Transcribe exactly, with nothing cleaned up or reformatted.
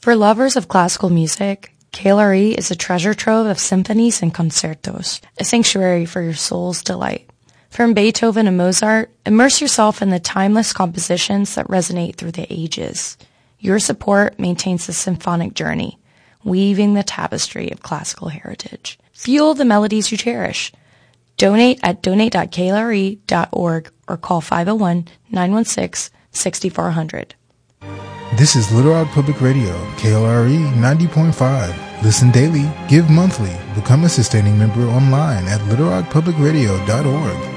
For lovers of classical music, K L R E is a treasure trove of symphonies and concertos, a sanctuary for your soul's delight. From Beethoven and Mozart, immerse yourself in the timeless compositions that resonate through the ages. Your support maintains the symphonic journey, weaving the tapestry of classical heritage. Fuel the melodies you cherish. Donate at donate dot k l r e dot org or call five oh one, nine one six, six four zero zero. This is Little Rock Public Radio, K L R E ninety point five. Listen daily, give monthly, become a sustaining member online at little rock public radio dot org.